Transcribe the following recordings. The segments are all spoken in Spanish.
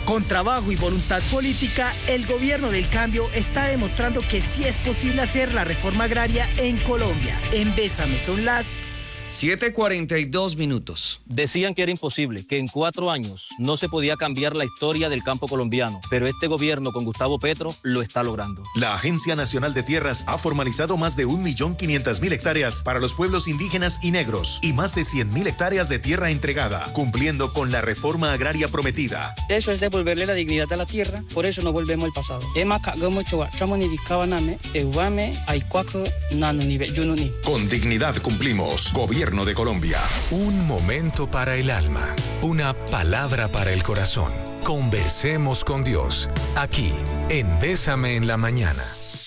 Con trabajo y voluntad política, el gobierno del cambio está demostrando que sí es posible hacer la reforma agraria en Colombia. En Bésame son las 7:42. Decían que era imposible, que en 4 años no se podía cambiar la historia del campo colombiano, pero este gobierno con Gustavo Petro lo está logrando. La Agencia Nacional de Tierras ha formalizado más de 1.500.000 hectáreas para los pueblos indígenas y negros y más de 100.000 hectáreas de tierra entregada, cumpliendo con la reforma agraria prometida. Eso es devolverle la dignidad a la tierra, por eso no volvemos al pasado. Con dignidad cumplimos. Gobierno de Colombia. Un momento para el alma, una palabra para el corazón. Conversemos con Dios, aquí en Bésame en la Mañana.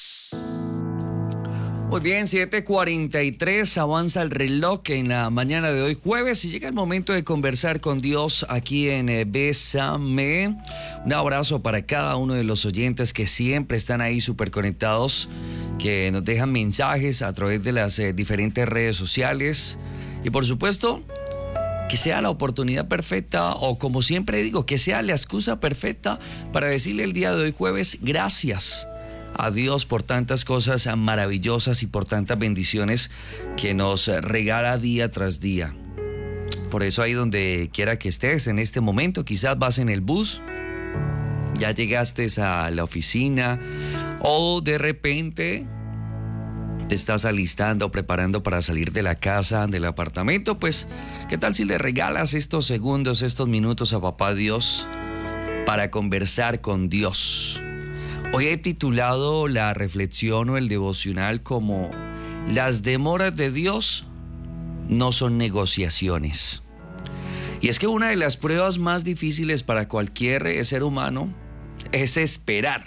Muy bien, 7:43, avanza el reloj en la mañana de hoy jueves y llega el momento de conversar con Dios aquí en Bésame. Un abrazo para cada uno de los oyentes que siempre están ahí súper conectados, que nos dejan mensajes a través de las diferentes redes sociales y por supuesto que sea la oportunidad perfecta o como siempre digo, que sea la excusa perfecta para decirle el día de hoy jueves gracias a Dios por tantas cosas maravillosas y por tantas bendiciones que nos regala día tras día. Por eso ahí donde quiera que estés en este momento, quizás vas en el bus, ya llegaste a la oficina o de repente te estás alistando, preparando para salir de la casa, del apartamento, pues ¿qué tal si le regalas estos segundos, estos minutos a Papá Dios para conversar con Dios? Hoy he titulado la reflexión o el devocional como Las demoras de Dios no son negociaciones. Y es que una de las pruebas más difíciles para cualquier ser humano es esperar.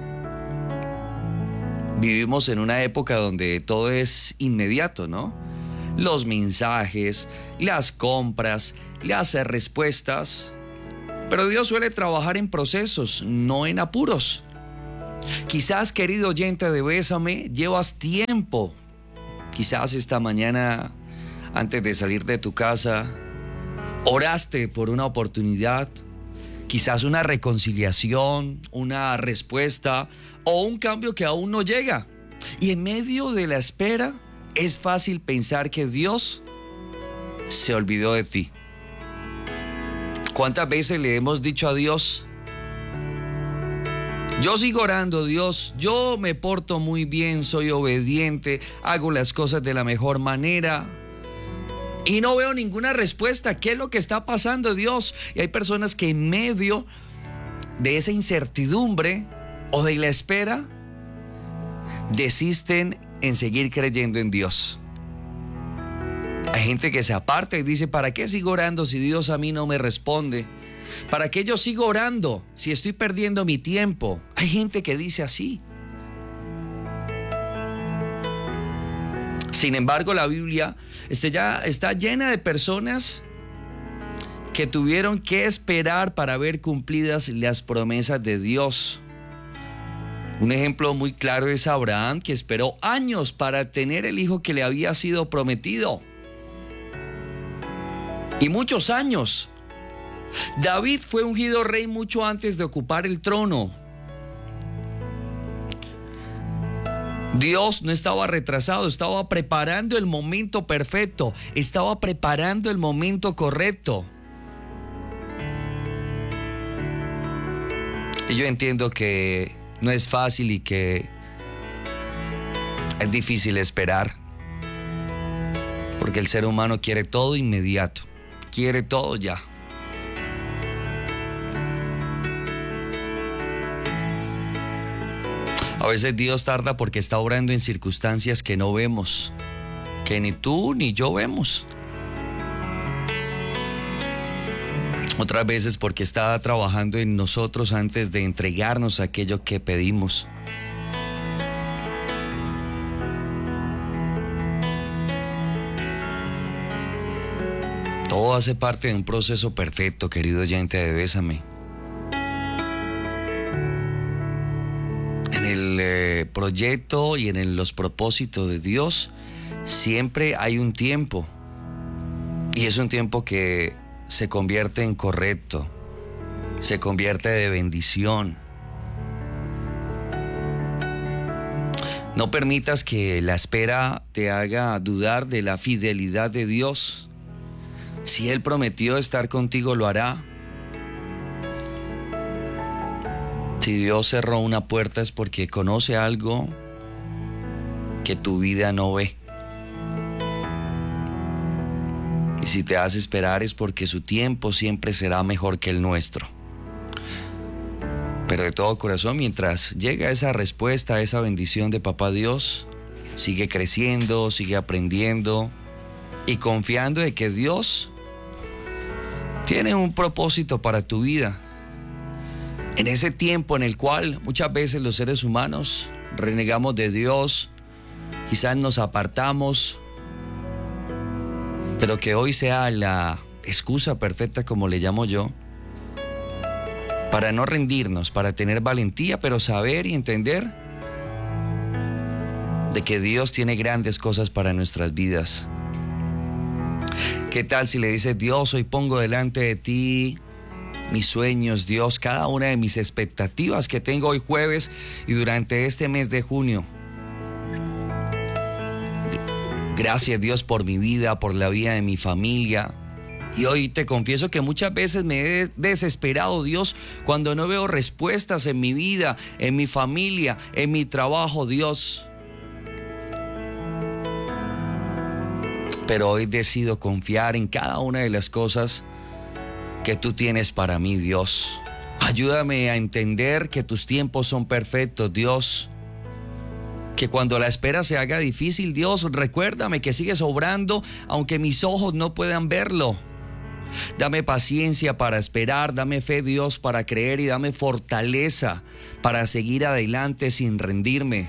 Vivimos en una época donde todo es inmediato, ¿no? Los mensajes, las compras, las respuestas. Pero Dios suele trabajar en procesos, no en apuros. Quizás, querido oyente de Bésame, llevas tiempo. Quizás esta mañana, antes de salir de tu casa, oraste por una oportunidad, quizás una reconciliación, una respuesta o un cambio que aún no llega. Y en medio de la espera, es fácil pensar que Dios se olvidó de ti. ¿Cuántas veces le hemos dicho a Dios: yo sigo orando, Dios, yo me porto muy bien, soy obediente, hago las cosas de la mejor manera y no veo ninguna respuesta? ¿Qué es lo que está pasando, Dios? Y hay personas que en medio de esa incertidumbre o de la espera desisten en seguir creyendo en Dios. Hay gente que se aparta y dice: ¿para qué sigo orando si Dios a mí no me responde? ¿Para qué yo sigo orando si estoy perdiendo mi tiempo? Hay gente que dice así. Sin embargo, la Biblia ya está llena de personas que tuvieron que esperar para ver cumplidas las promesas de Dios. Un ejemplo muy claro es Abraham, que esperó años para tener el hijo que le había sido prometido. Y muchos años. David fue ungido rey mucho antes de ocupar el trono. Dios no estaba retrasado, estaba preparando el momento perfecto, estaba preparando el momento correcto. Y yo entiendo que no es fácil y que es difícil esperar, porque el ser humano quiere todo inmediato, quiere todo ya. A veces Dios tarda porque está obrando en circunstancias que no vemos, que ni tú ni yo vemos. Otras veces porque está trabajando en nosotros antes de entregarnos aquello que pedimos. Todo hace parte de un proceso perfecto, querido oyente de Bésame. En el proyecto y en los propósitos de Dios siempre hay un tiempo, y es un tiempo que se convierte en correcto, se convierte de bendición. No permitas que la espera te haga dudar de la fidelidad de Dios. Si Él prometió estar contigo, lo hará. Si Dios cerró una puerta es porque conoce algo que tu vida no ve. Y si te hace esperar es porque su tiempo siempre será mejor que el nuestro. Pero de todo corazón, mientras llega esa respuesta, esa bendición de Papá Dios, sigue creciendo, sigue aprendiendo y confiando de que Dios tiene un propósito para tu vida. En ese tiempo en el cual muchas veces los seres humanos renegamos de Dios, quizás nos apartamos, pero que hoy sea la excusa perfecta, como le llamo yo, para no rendirnos, para tener valentía, pero saber y entender de que Dios tiene grandes cosas para nuestras vidas. ¿Qué tal si le dices: Dios, hoy pongo delante de ti mis sueños, Dios, cada una de mis expectativas que tengo hoy jueves y durante este mes de junio? Gracias, Dios, por mi vida, por la vida de mi familia. Y hoy te confieso que muchas veces me he desesperado, Dios, cuando no veo respuestas en mi vida, en mi familia, en mi trabajo, Dios. Pero hoy decido confiar en cada una de las cosas que tú tienes para mí, Dios. Ayúdame a entender que tus tiempos son perfectos, Dios. Que cuando la espera se haga difícil, Dios, recuérdame que sigues obrando aunque mis ojos no puedan verlo. Dame paciencia para esperar, dame fe, Dios, para creer y dame fortaleza para seguir adelante sin rendirme.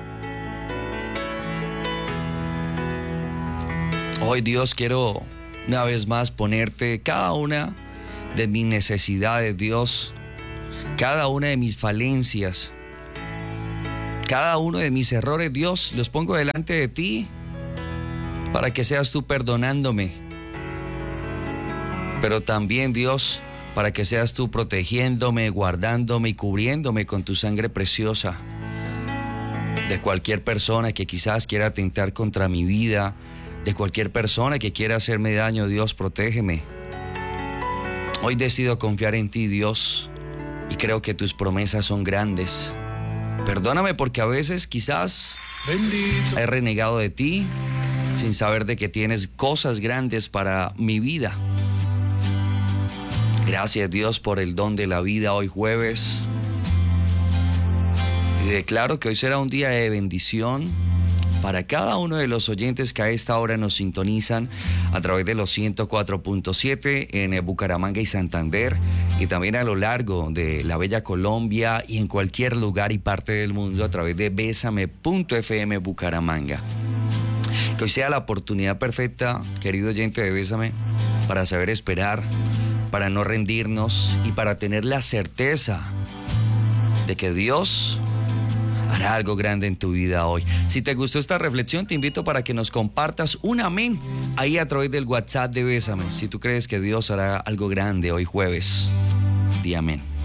Hoy, Dios, quiero una vez más ponerte cada una de mis necesidades, Dios, cada una de mis falencias, cada uno de mis errores, Dios, los pongo delante de ti para que seas tú perdonándome. Pero también, Dios, para que seas tú protegiéndome, guardándome y cubriéndome con tu sangre preciosa. De cualquier persona que quizás quiera atentar contra mi vida, de cualquier persona que quiera hacerme daño, Dios, protégeme. Hoy decido confiar en ti, Dios, y creo que tus promesas son grandes. Perdóname porque a veces quizás he renegado de ti sin saber de que tienes cosas grandes para mi vida. Gracias, Dios, por el don de la vida hoy jueves. Y declaro que hoy será un día de bendición para cada uno de los oyentes que a esta hora nos sintonizan a través de los 104.7 en Bucaramanga y Santander, y también a lo largo de la bella Colombia y en cualquier lugar y parte del mundo a través de Bésame.fm Bucaramanga. Que hoy sea la oportunidad perfecta, querido oyente de Bésame, para saber esperar, para no rendirnos y para tener la certeza de que Dios hará algo grande en tu vida hoy. Si te gustó esta reflexión, te invito para que nos compartas un amén ahí a través del WhatsApp de Bésame. Si tú crees que Dios hará algo grande hoy jueves, di amén.